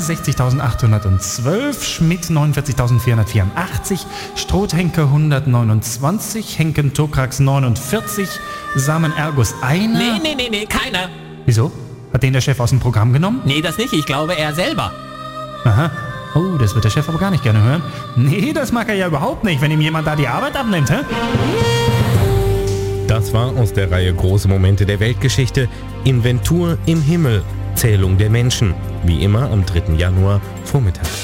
60.812, Schmidt 49.484, Strohhenke 129, Henken Tokrax 49, Samen Ergus einer. Nee, keiner. Wieso? Hat den der Chef aus dem Programm genommen? Nee, das nicht. Ich glaube, er selber. Aha. Oh, das wird der Chef aber gar nicht gerne hören. Nee, das mag er ja überhaupt nicht, wenn ihm jemand da die Arbeit abnimmt, hä? Das war aus der Reihe Große Momente der Weltgeschichte Inventur im Himmel, Zählung der Menschen. Wie immer am 3. Januar vormittags.